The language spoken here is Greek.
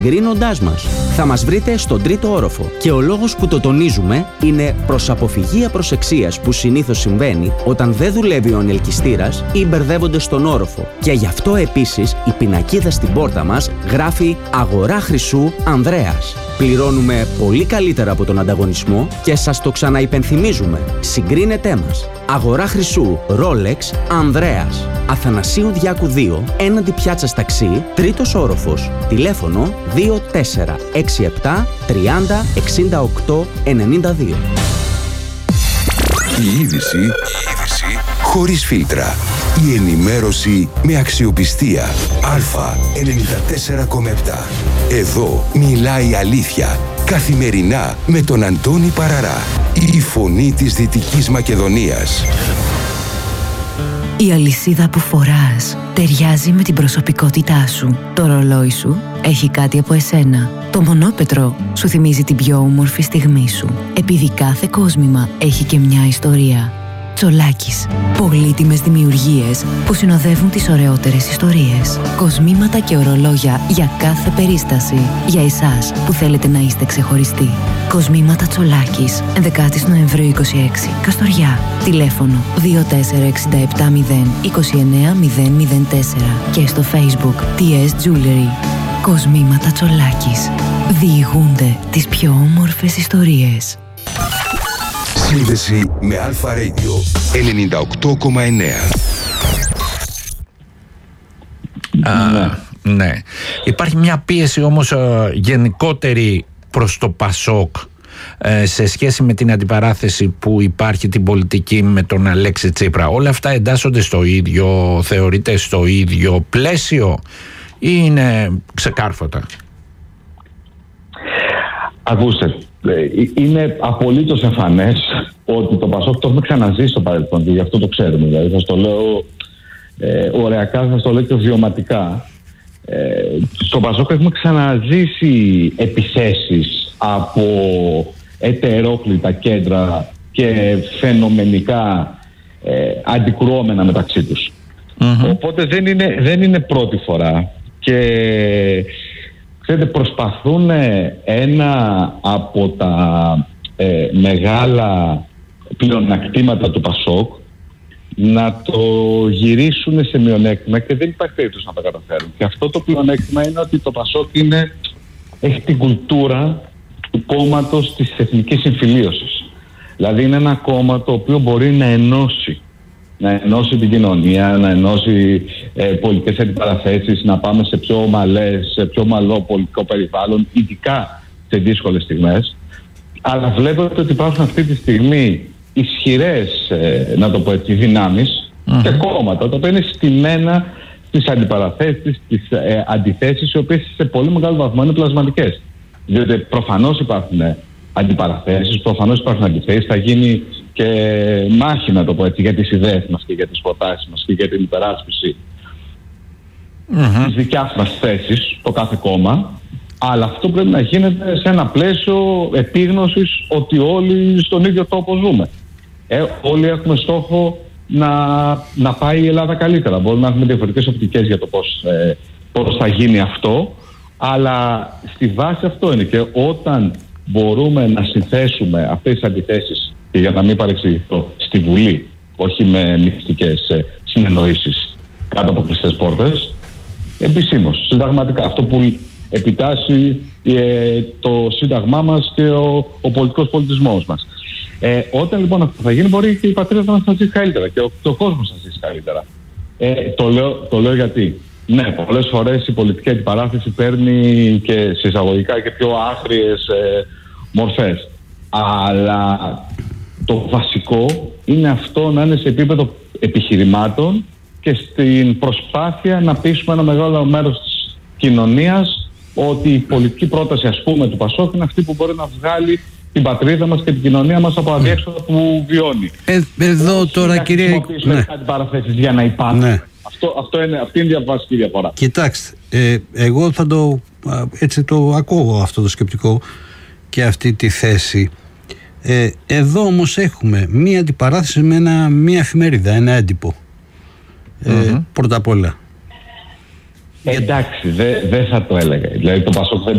γκρίνοντάς μας. Θα μας βρείτε στον τρίτο όροφο και ο λόγος που το τονίζουμε είναι προς αποφυγή απροσεξίας που συνήθως συμβαίνει όταν δεν δουλεύει ο ανελκυστήρας ή μπερδεύονται στον όροφο. Και γι' αυτό επίσης η πινακίδα στην πόρτα μας γράφει «Αγορά χρυσού Ανδρέας». Πληρώνουμε πολύ καλύτερα από τον ανταγωνισμό και σας το ξαναυπενθυμίζουμε. Συγκρίνετέ μας. Αγορά χρυσού Rolex Ανδρέας. Αθανασίου Διάκου 2, έναντι πιάτσας ταξί, τρίτος όροφος. Τηλέφωνο 2467 30 68 92. Η είδηση χωρίς φίλτρα. Η ενημέρωση με αξιοπιστία. Α94,7. Εδώ μιλάει η αλήθεια. Καθημερινά με τον Αντώνη Παραρά. Η φωνή της Δυτικής Μακεδονίας. Η αλυσίδα που φοράς ταιριάζει με την προσωπικότητά σου. Το ρολόι σου έχει κάτι από εσένα. Το μονόπετρο σου θυμίζει την πιο όμορφη στιγμή σου. Επειδή κάθε κόσμημα έχει και μια ιστορία. Τσολάκης. Πολύτιμες δημιουργίες που συνοδεύουν τις ωραιότερες ιστορίες. Κοσμήματα και ορολόγια για κάθε περίσταση. Για εσάς που θέλετε να είστε ξεχωριστοί. Κοσμήματα Τσολάκης. 11 Νοεμβρίου 26. Καστοριά. Τηλέφωνο 24670 29 004. Και στο Facebook TS Jewelry. Κοσμήματα Τσολάκης. Διηγούνται τις πιο όμορφες ιστορίες. Σύνδεση με Αλφα Radio 98,9. Ναι. Υπάρχει μια πίεση όμως γενικότερη προς το ΠΑΣΟΚ σε σχέση με την αντιπαράθεση που υπάρχει την πολιτική με τον Αλέξη Τσίπρα. Όλα αυτά εντάσσονται στο ίδιο, θεωρείται στο ίδιο πλαίσιο ή είναι ξεκάρφωτα? Ακούστε, είναι απολύτως εμφανές ότι το ΠΑΣΟΚ το έχουμε ξαναζήσει στο παρελθόν και γι' αυτό το ξέρουμε. Δηλαδή θα το λέω ωριακά, θα το λέω και βιωματικά. Στο ΠΑΣΟΚ έχουμε ξαναζήσει επιθέσεις από ετερόκλητα κέντρα και φαινομενικά αντικρουόμενα μεταξύ τους. Οπότε δεν είναι πρώτη φορά και ξέρετε, προσπαθούν ένα από τα μεγάλα πλεονεκτήματα του ΠΑΣΟΚ να το γυρίσουν σε μειονέκτημα και δεν υπάρχει περίπτωση να το καταφέρουν. Και αυτό το πλεονέκτημα είναι ότι το ΠΑΣΟΚ έχει την κουλτούρα του κόμματος της εθνικής συμφιλίωσης. Δηλαδή είναι ένα κόμμα το οποίο μπορεί να ενώσει την κοινωνία, να ενώσει πολιτικές αντιπαραθέσεις, να πάμε σε πιο πιο ομαλό πολιτικό περιβάλλον, ειδικά σε δύσκολες στιγμές. Αλλά βλέπετε ότι υπάρχουν αυτή τη στιγμή ισχυρές, να το πω έτσι, δυνάμεις και κόμματα, τα οποία είναι στημένα στις αντιπαραθέσεις, στις αντιθέσεις, οι οποίες σε πολύ μεγάλο βαθμό είναι πλασματικές. Διότι προφανώς υπάρχουν αντιπαραθέσεις, προφανώς υπάρχουν αντιθέσεις, θα γίνει και μάχη, να το πω έτσι, για τις ιδέες μας και για τις προτάσεις μας και για την υπεράσπιση της δικιάς μας θέσης, το κάθε κόμμα. Αλλά αυτό πρέπει να γίνεται σε ένα πλαίσιο επίγνωσης ότι όλοι στον ίδιο τόπο ζούμε. Όλοι έχουμε στόχο να πάει η Ελλάδα καλύτερα. Μπορούμε να έχουμε διαφορετικές οπτικές για το πώς θα γίνει αυτό, αλλά στη βάση αυτό είναι. Και όταν μπορούμε να συνθέσουμε αυτές τις αντιθέσεις, και για να μην παρεξηγηθώ, στη Βουλή, όχι με μυστικές συνεννοήσεις κάτω από κλειστές πόρτες, επισήμως, συνταγματικά, αυτό που επιτάσσει το σύνταγμά μας και ο πολιτικός πολιτισμός μας. Όταν λοιπόν αυτό θα γίνει, μπορεί και η πατρίδα μας να ζήσει καλύτερα και ο κόσμος να ζήσει καλύτερα. Το λέω γιατί. Ναι, πολλές φορές η πολιτική αντιπαράθεση παίρνει και σε εισαγωγικά και πιο άγριες μορφές. Αλλά το βασικό είναι αυτό να είναι σε επίπεδο επιχειρημάτων και στην προσπάθεια να πείσουμε ένα μεγάλο μέρος της κοινωνίας ότι η πολιτική πρόταση, ας πούμε, του ΠΑΣΟΚ είναι αυτή που μπορεί να βγάλει την πατρίδα μας και την κοινωνία μας από αδιέξοδα που βιώνει. Εδώ τώρα, κύριε... Ναι. Παραθέσεις για να υπάρχουν. Ναι. Αυτή είναι η βασική διαφορά. Κοιτάξτε, εγώ θα το ακούω αυτό το σκεπτικό και αυτή τη θέση. Εδώ όμως έχουμε μία αντιπαράθεση με μία εφημερίδα, ένα έντυπο. Πρώτα απ' όλα. Εντάξει, δεν θα το έλεγα. Δηλαδή το Πασόκ δεν